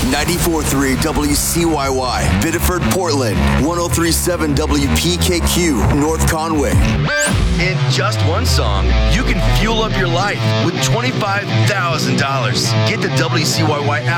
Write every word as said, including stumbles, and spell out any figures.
ninety-four point three W C Y Y, Biddeford, Portland, one oh three point seven W P K Q, North Conway. In just one song, you can fuel up your life with twenty-five thousand dollars. Get the W C Y Y app